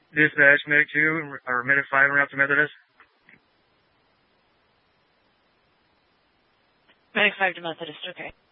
Dispatch, Medic 2, or Medic 5 en route to Methodist. Medic 5 to Methodist, okay.